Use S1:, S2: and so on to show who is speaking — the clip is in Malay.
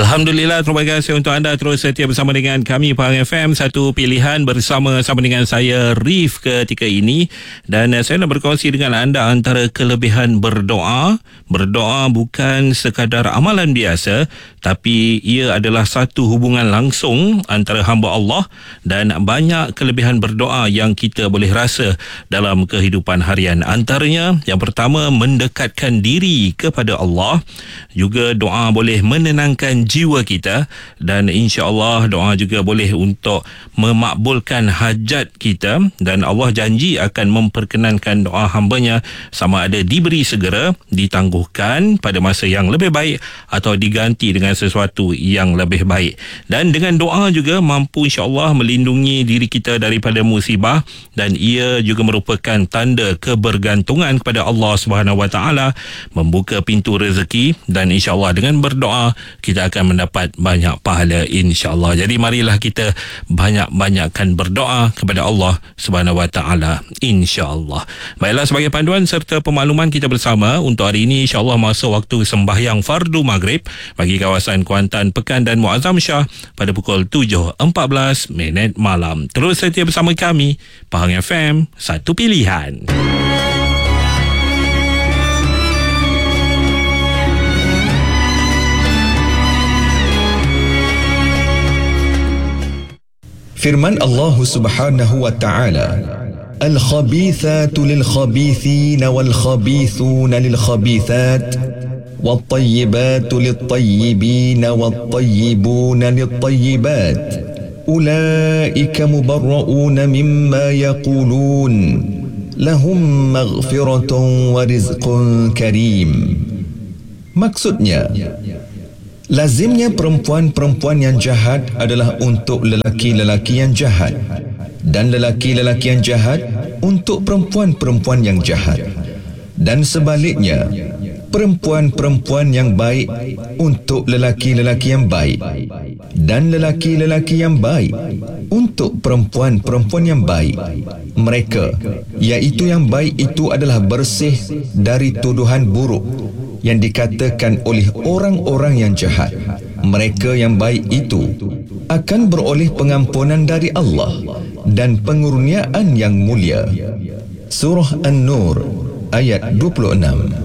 S1: Alhamdulillah, terima kasih untuk anda terus setia bersama dengan kami Pahang FM, satu pilihan bersama dengan saya Rif ketika ini. Dan saya nak berkongsi dengan anda antara kelebihan berdoa. Berdoa bukan sekadar amalan biasa, tapi ia adalah satu hubungan langsung antara hamba Allah, dan banyak kelebihan berdoa yang kita boleh rasa dalam kehidupan harian. Antaranya, yang pertama, mendekatkan diri kepada Allah. Juga doa boleh menenangkan jiwa kita, dan insya-Allah doa juga boleh untuk memakbulkan hajat kita, dan Allah janji akan memperkenankan doa hamba-Nya sama ada diberi segera, ditangguhkan pada masa yang lebih baik, atau diganti dengan sesuatu yang lebih baik. Dan dengan doa juga mampu insya-Allah melindungi diri kita daripada musibah, dan ia juga merupakan tanda kebergantungan kepada Allah Subhanahu Wa Taala, membuka pintu rezeki, dan insya-Allah dengan berdoa kita akan mendapat banyak pahala insya-Allah. Jadi marilah kita banyak-banyakkan berdoa kepada Allah Subhanahu Wa Taala insya-Allah. Baiklah, sebagai panduan serta pemakluman kita bersama untuk hari ini, insya-Allah masa waktu sembahyang fardu maghrib bagi kawasan Kuantan, Pekan dan Muazzam Shah pada pukul 7.14 malam. Terus setia bersama kami Pahang FM, satu pilihan.
S2: Firman Allah Subhanahu wa taala, al-khabithatu lil-khabithina wal-khabithuna lil-khabithat wat-tayyibatu lit-tayyibina wat-tayyibuna lit-tayyibat ulaika mubarra'una mimma yaqulun lahum maghfiratun wa rizqun karim. Maksudnya, lazimnya perempuan-perempuan yang jahat adalah untuk lelaki-lelaki yang jahat, dan lelaki-lelaki yang jahat untuk perempuan-perempuan yang jahat, dan sebaliknya, perempuan-perempuan yang baik untuk lelaki-lelaki yang baik, dan lelaki-lelaki yang baik untuk perempuan-perempuan yang baik. Mereka, iaitu yang baik itu, adalah bersih dari tuduhan buruk yang dikatakan oleh orang-orang yang jahat. Mereka yang baik itu akan beroleh pengampunan dari Allah dan pengurniaan yang mulia. Surah An-Nur ayat 26.